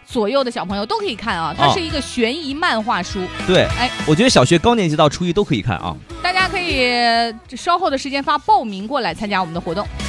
左右的小朋友都可以看啊，它是一个悬疑漫画书。 对，我觉得小学高年级到初一都可以看啊。 大家可以稍后的时间发报名过来参加我们的活动。